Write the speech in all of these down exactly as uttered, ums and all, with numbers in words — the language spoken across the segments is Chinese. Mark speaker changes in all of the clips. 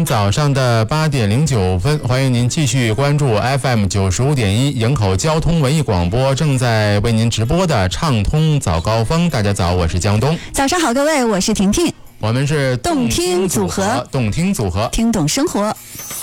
Speaker 1: 早上的八点零九分，欢迎您继续关注 F M 九十五点一营口交通文艺广播正在为您直播的畅通早高峰。大家早，我是江东。
Speaker 2: 早上好，各位，我是婷婷。
Speaker 1: 我们是
Speaker 2: 动听组合，
Speaker 1: 动听组合，
Speaker 2: 听懂生活。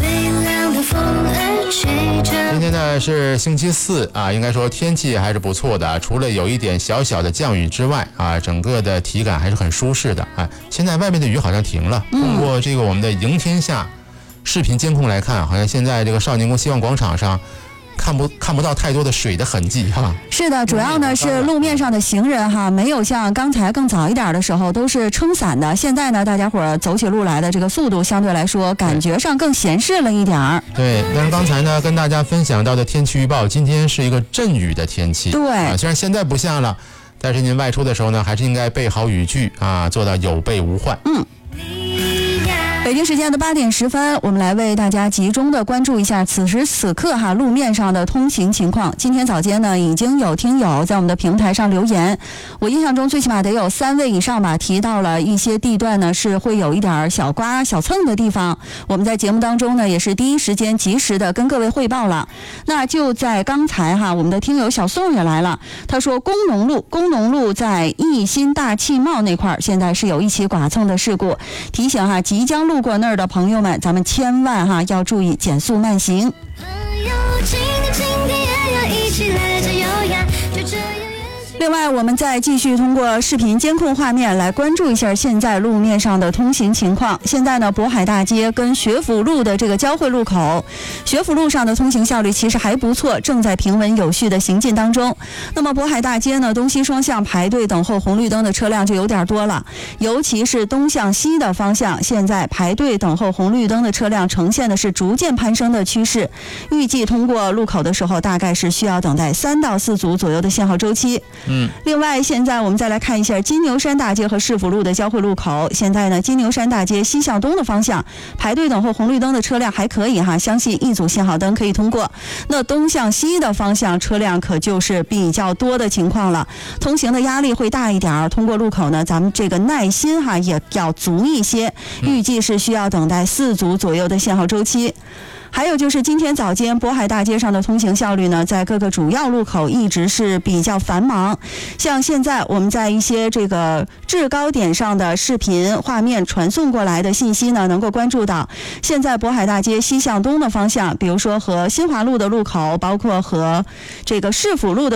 Speaker 1: 今天呢是星期四啊，应该说天气还是不错的，除了有一点小小的降雨之外啊，整个的体感还是很舒适的啊。现在外面的雨好像停了，通过这个我们的迎天下视频监控来看，好像现在这个少年宫希望广场上看不看不到太多的水的痕迹哈。
Speaker 2: 是的，主要呢是路面上的行人哈，没有像刚才更早一点的时候都是撑伞的。现在呢，大家伙走起路来的这个速度相对来说，感觉上更闲适了一点儿。
Speaker 1: 对，但是刚才呢跟大家分享到的天气预报，今天是一个阵雨的天气。
Speaker 2: 对，
Speaker 1: 啊，虽然现在不下了，但是您外出的时候呢，还是应该备好雨具啊，做到有备无患。
Speaker 2: 嗯。北京时间的八点十分，我们来为大家集中的关注一下此时此刻哈路面上的通行情况。今天早间呢，已经有听友在我们的平台上留言，我印象中最起码得有三位以上吧，提到了一些地段呢是会有一点小刮小蹭的地方。我们在节目当中呢，也是第一时间及时的跟各位汇报了。那就在刚才哈，我们的听友小宋也来了，他说工农路工农路在义新大气贸那块现在是有一起剐蹭的事故，提醒哈即将路路过那儿的朋友们，咱们千万哈要注意减速慢行。另外，我们再继续通过视频监控画面来关注一下现在路面上的通行情况。现在呢，渤海大街跟学府路的这个交汇路口，学府路上的通行效率其实还不错，正在平稳有序的行进当中。那么渤海大街呢，东西双向排队等候红绿灯的车辆就有点多了，尤其是东向西的方向，现在排队等候红绿灯的车辆呈现的是逐渐攀升的趋势。预计通过路口的时候，大概是需要等待三到四组左右的限号周期。
Speaker 1: 嗯，
Speaker 2: 另外，现在我们再来看一下金牛山大街和市府路的交汇路口。现在呢，金牛山大街西向东的方向排队等候红绿灯的车辆还可以哈，相信一组限号灯可以通过。那东向西的方向车辆可就是比较多的情况了，通行的压力会大一点。通过路口呢，咱们这个耐心哈也要足一些，预计是需要等待四组左右的限号周期。还有就是今天早间渤海大街上的通行效率呢，在各个主要路口一直是比较繁忙。像现在我们在一些这个制高点上的视频画面传送过来的信息呢，能够关注到现在渤海大街西向东的方向，比如说和新华路的路口，包括和这个市府路的